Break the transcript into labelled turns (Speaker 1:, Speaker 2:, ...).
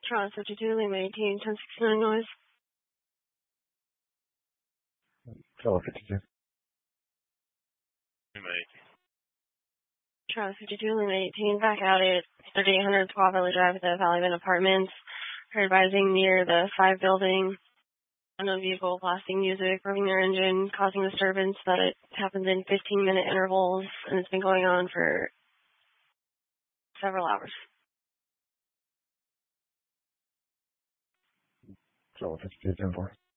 Speaker 1: Toronto 52, Lima 18, 1069 noise.
Speaker 2: Toronto 52.
Speaker 3: Lima 18.
Speaker 1: Toronto 52, Lima 18, back out at 3800 Squaw Valley Drive at the Valley Bend Apartments. Heard advising near the 5 building. Unknown vehicle blasting music, revving their engine, causing disturbance that it happens in 15-minute intervals, and it's been going on for several hours.
Speaker 2: Toronto 52, 10-4.